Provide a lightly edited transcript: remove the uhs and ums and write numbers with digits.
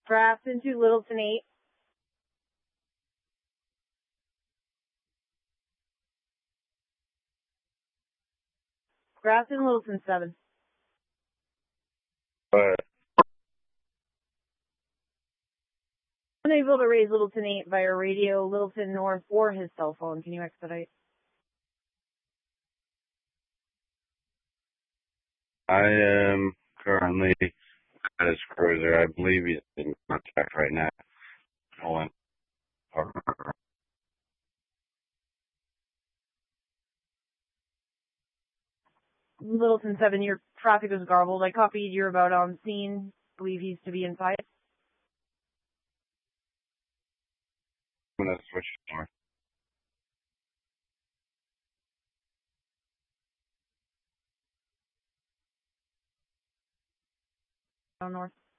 Grafton to Littleton 8. Grafton, Littleton 7. Unable to raise Littleton 8 via radio, Littleton North, or his cell phone. Can you expedite? I am currently at his cruiser. I believe he's in contact right now. Hold on. Littleton 7, your traffic was garbled. I copied you're about on scene. Believe he's to be inside. I'm going to switch north. North.